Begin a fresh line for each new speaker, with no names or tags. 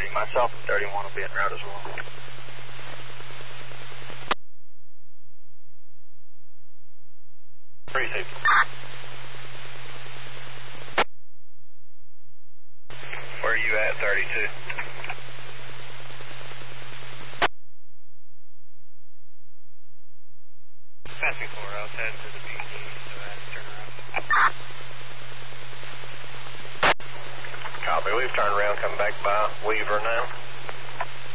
30. Myself and 31 will be en route as well.
Appreciate it.
Where are you at, 32?
Passing 4, I was heading to the BD, so I had to turn around.
Copy, we've turned around, come back by Weaver now.